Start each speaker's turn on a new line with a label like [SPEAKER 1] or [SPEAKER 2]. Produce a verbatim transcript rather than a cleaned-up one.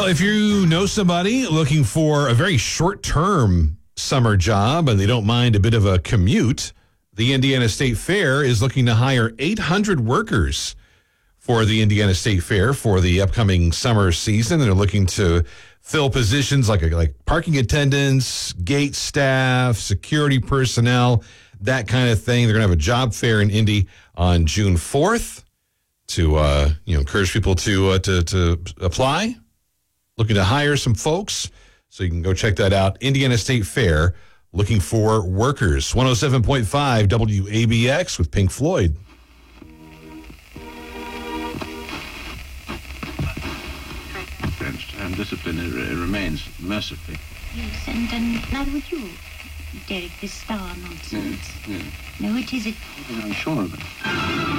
[SPEAKER 1] if you know somebody looking for a very short-term summer job and they don't mind a bit of a commute, the Indiana State Fair is looking to hire eight hundred workers for the Indiana State Fair for the upcoming summer season. They're looking to fill positions like like parking attendants, gate staff, security personnel, that kind of thing. They're going to have a job fair in Indy on June fourth to uh, you know encourage people to uh, to to apply. Looking to hire some folks, so you can go check that out. Indiana State Fair, looking for workers. one oh seven point five W A B X with Pink Floyd.
[SPEAKER 2] And discipline it, it remains mercifully.
[SPEAKER 3] Yes, and um, neither would you, Derek, this star nonsense.
[SPEAKER 2] Yes, yes.
[SPEAKER 3] No, it isn't.
[SPEAKER 2] I'm sure of it.